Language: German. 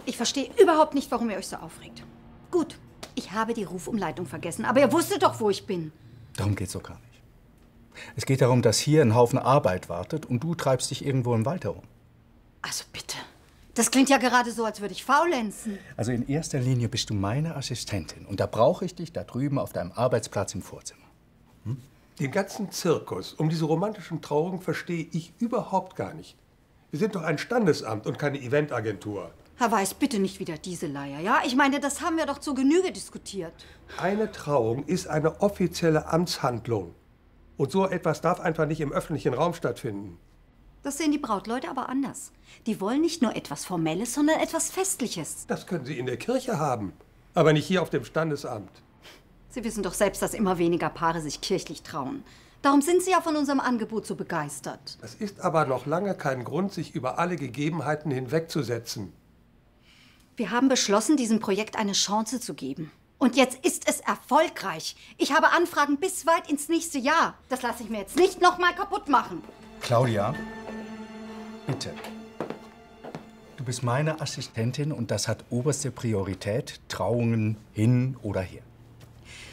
Ich verstehe überhaupt nicht, warum ihr euch so aufregt. Gut, ich habe die Rufumleitung vergessen, aber ihr wusstet doch, wo ich bin. Darum geht's doch gar nicht. Es geht darum, dass hier ein Haufen Arbeit wartet und du treibst dich irgendwo im Wald herum. Also bitte. Das klingt ja gerade so, als würde ich faulenzen. Also in erster Linie bist du meine Assistentin und da brauche ich dich da drüben auf deinem Arbeitsplatz im Vorzimmer. Hm? Den ganzen Zirkus um diese romantischen Trauungen verstehe ich überhaupt gar nicht. Wir sind doch ein Standesamt und keine Eventagentur. Herr Weiß, bitte nicht wieder diese Leier, ja? Ich meine, das haben wir doch zur Genüge diskutiert. Eine Trauung ist eine offizielle Amtshandlung. Und so etwas darf einfach nicht im öffentlichen Raum stattfinden. Das sehen die Brautleute aber anders. Die wollen nicht nur etwas Formelles, sondern etwas Festliches. Das können Sie in der Kirche haben, aber nicht hier auf dem Standesamt. Sie wissen doch selbst, dass immer weniger Paare sich kirchlich trauen. Darum sind Sie ja von unserem Angebot so begeistert. Das ist aber noch lange kein Grund, sich über alle Gegebenheiten hinwegzusetzen. Wir haben beschlossen, diesem Projekt eine Chance zu geben. Und jetzt ist es erfolgreich. Ich habe Anfragen bis weit ins nächste Jahr. Das lasse ich mir jetzt nicht noch mal kaputt machen. Claudia, bitte. Du bist meine Assistentin und das hat oberste Priorität, Trauungen hin oder her.